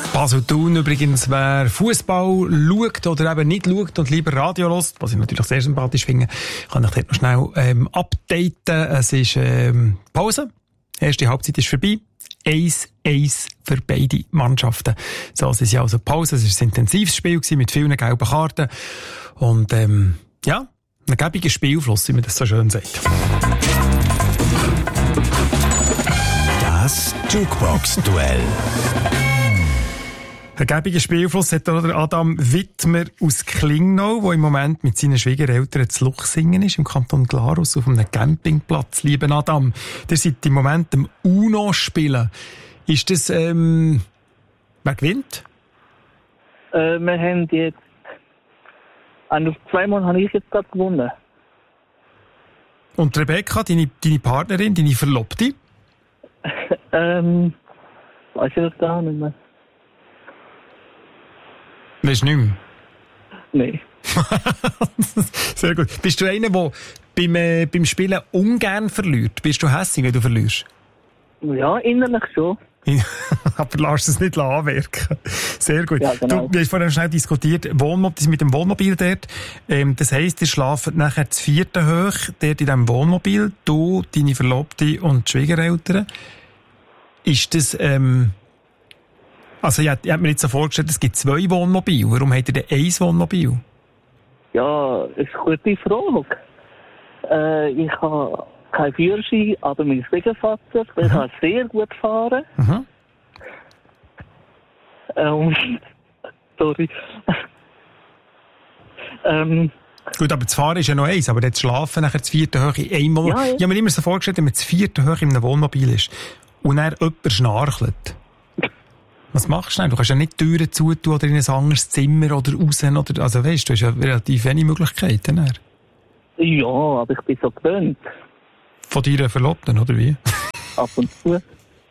Basel-Thun übrigens, wer Fußball schaut oder eben nicht schaut und lieber Radio hört, was ich natürlich sehr sympathisch finde, kann ich dort noch schnell updaten. Es ist Pause. Die erste Halbzeit ist vorbei. 1-1 für beide Mannschaften. So, es ist ja also Pause. Es war ein intensives Spiel gewesen, mit vielen gelben Karten. Und ja, ein gäbiger Spielfluss, wie man das so schön sagt. Das Jukebox-Duell. Ein gäbiger Spielfluss hat der Adam Wittmer aus Klingnau, der im Moment mit seinen Schwiegereltern zu Luchsingen ist, im Kanton Glarus, auf einem Campingplatz. Lieber Adam, ihr seid im Moment am UNO spielen. Ist das, wer gewinnt? Wir haben jetzt, also zweimal habe ich jetzt gerade gewonnen. Und Rebecca, deine Partnerin, deine Verlobte? Weiß ich das gar nicht mehr. Weisst du nicht mehr? Nein. Sehr gut. Bist du einer, der beim Spielen ungern verliert? Bist du hässig, wenn du verlierst? Ja, innerlich schon. Aber lass es nicht anwirken. Sehr gut. Ja, genau. Du hast vorhin schnell diskutiert, mit dem Wohnmobil dort. Das heisst, ihr schlaft nachher das 4. hoch, dort in diesem Wohnmobil, du, deine Verlobte und die Schwiegereltern. Ist das, also ich hab mir jetzt so vorgestellt, es gibt 2 Wohnmobile. Warum habt ihr denn 1 Wohnmobil? Ja, das ist eine gute Frage. Ich habe keinen Führerschein, aber mein Schwiegervater, der kann sehr gut fahren. Mhm. Sorry. Gut, aber das Fahren ist ja noch 1, aber das Schlafen nachher das 4. hoch in einem Wohnmobil. Ja, ja. Ich habe mir immer so vorgestellt, wenn man das 4. hoch in einem Wohnmobil ist und dann jemand schnarchelt. Was machst du denn? Du kannst ja nicht Türen zutun oder in ein anderes Zimmer oder raus. Oder, also weißt du, hast ja relativ wenig Möglichkeiten. Dann. Ja, aber ich bin so gewöhnt. Von deiner Verlobten, oder wie? Ab und zu.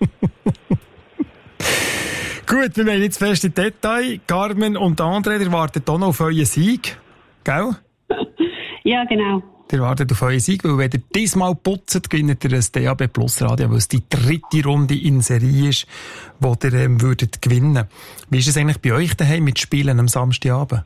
Gut, wir wollen jetzt fest in Detail. Carmen und André, ihr wartet auch noch auf euren Sieg. Gell? Ja, genau. Ihr wartet auf euren Sieg, weil wenn ihr diesmal putzt, gewinnt ihr ein DAB Plus Radio, weil es die 3. Runde in Serie ist, wo ihr würdet gewinnen. Wie ist es eigentlich bei euch daheim mit Spielen am Samstagabend?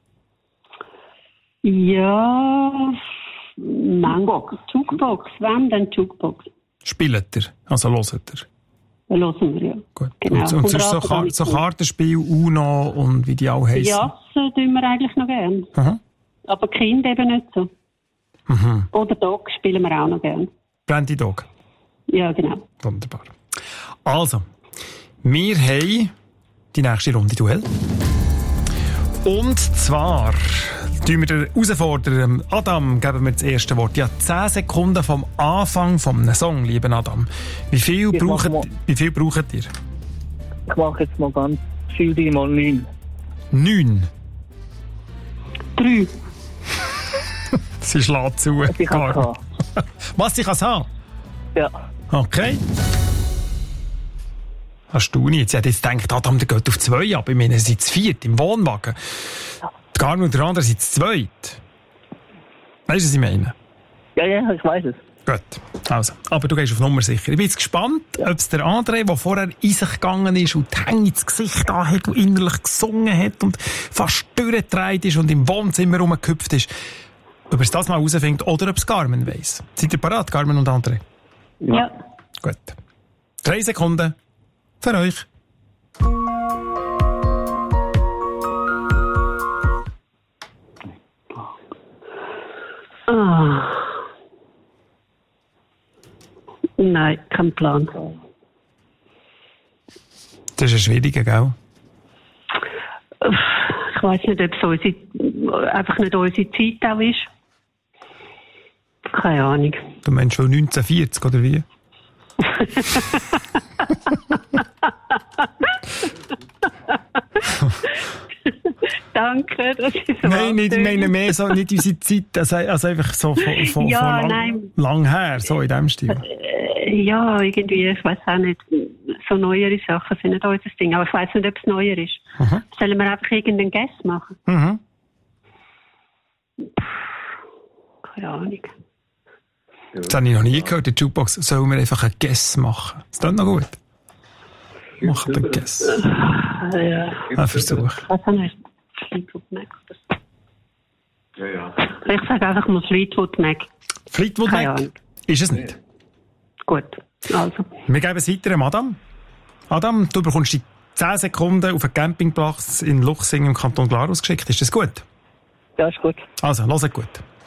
Ja, Jukebox. Wann denn Jukebox? Spielt ihr? Also hört ihr? Hören wir, ja. Gut. Genau. Und sonst so Kartenspiel, UNO und wie die auch heissen? Ja, das tun wir eigentlich noch gern. Aha. Aber Kind eben nicht so. Mhm. Oder Dog spielen wir auch noch gern. Brandy Dog? Ja, genau. Wunderbar. Also, wir haben die nächste Runde Duell. Und zwar tun wir den Herausforderer Adam, geben wir das erste Wort. Ja, 10 Sekunden vom Anfang vom Song, lieber Adam. Wie viel braucht ihr? Ich mache jetzt mal ganz viel mal 9. 9? 3. Sie schlägt zu. Was ich kann haben. Was ich kann haben? Ja. Okay. Hast du nicht? Sie hat jetzt gedacht, Adam, der geht auf 2 ab. Ich meine, sie sind zu 4 im Wohnwagen. Die Carmen und der andere sind zu 2. Weißt du, was ich meine? Ja, ich weiss es. Gut, also. Aber du gehst auf Nummer sicher. Ich bin jetzt gespannt, ob es der André, der vorher in sich gegangen ist und die Hänge ins Gesicht hat und innerlich gesungen hat und fast durchgedreht ist und im Wohnzimmer rumgehüpft ist, ob er es das mal herausfindet oder ob es Carmen weiss. Seid ihr bereit, Carmen und André? Ja. Gut. 3 Sekunden für euch. Nein, kein Plan. Das ist ein schwieriger, gell? Ich weiss nicht, ob es einfach nicht unsere Zeit auch ist. Keine Ahnung. Du meinst wohl 1940, oder wie? Danke, das ist so. Nein, ich meine mehr so, nicht unsere Zeit, also einfach so von Ja, lang her, so in dem Stil. Ja, irgendwie, ich weiss auch nicht, so neuere Sachen sind nicht unser Ding, aber ich weiss nicht, ob es neuer ist. Mhm. Sollen wir einfach irgendeinen Guess machen? Mhm. Keine Ahnung. Das habe ich noch nie gehört, in der Jukebox sollen wir einfach einen Guess machen. Ist das noch gut? Machen wir einen Guess. Ja. Ein Versuch. Ich weiß auch nicht. Fleetwood Mac. Ja. Ich sage einfach mal Fleetwood Mac. Fleetwood Keine Mac? Ahnung. Ist es nicht? Gut, also. Wir geben es weiter an Adam. Adam, du bekommst die 10 Sekunden auf einen Campingplatz in Luchsing im Kanton Glarus geschickt. Ist das gut? Ja, ist gut. Also, hört gut.